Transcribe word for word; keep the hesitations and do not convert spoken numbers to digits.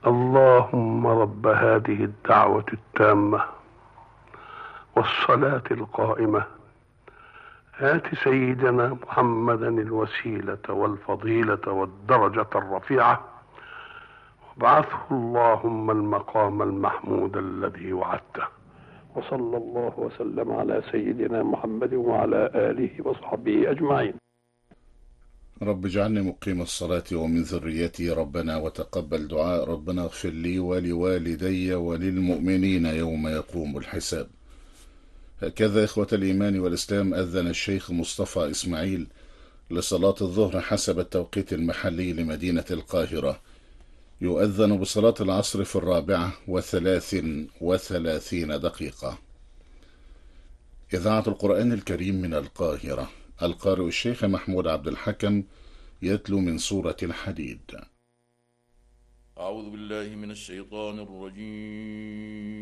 اللهم رب هذه الدعوة التامة والصلاة القائمة آت سيدنا محمدا الوسيلة والفضيلة والدرجة الرفيعة وابعثه اللهم المقام المحمود الذي وعدته. وصلى الله وسلم على سيدنا محمد وعلى آله وصحبه أجمعين. رب اجعلني مقيم الصلاة ومن ذريتي ربنا وتقبل دعاء ربنا اغفر لي ولوالدي وللمؤمنين يوم يقوم الحساب. هكذا إخوة الإيمان والإسلام أذن الشيخ مصطفى إسماعيل لصلاة الظهر حسب التوقيت المحلي لمدينة القاهرة. يؤذن بصلاة العصر في الرابعة وثلاث وثلاثين دقيقة. إذاعة القرآن الكريم من القاهرة. القارئ الشيخ محمود عبد الحكم يتلو من سورة الحديد. أعوذ بالله من الشيطان الرجيم.